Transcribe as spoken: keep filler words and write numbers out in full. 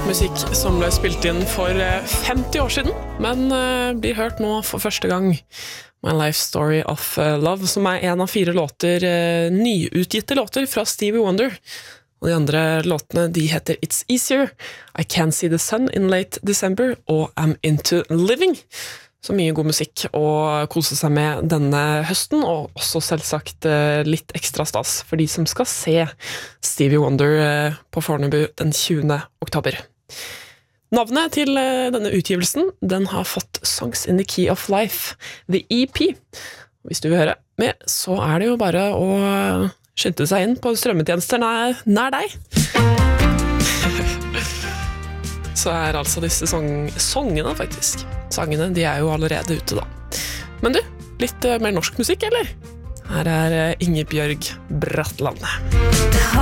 musikk som ble spilt inn for femti år siden, men blir hørt nå for første gang. My Life Story of Love, som er en av fire låter, nyutgitte låter fra Stevie Wonder. Og de andre låtene, de heter It's Easier, I Can't See the Sun in Late December og I'm Into Living. Så mye god musikk å kose seg med denne høsten, og også selvsagt litt ekstra stas for de som skal se Stevie Wonder på Fornebu den tjuende oktober. Navnet til denne utgivelsen, den har fått Songs in the Key of Life, The E P. Hvis du vil høre mer, så er det jo bare å skynde seg inn på strømmetjenester nær, nær deg. Så er altså disse song, songene faktisk. Sangene, de er jo allerede ute da. Men du, litt mer norsk musikk, eller? Her er Ingebjørg Bratland.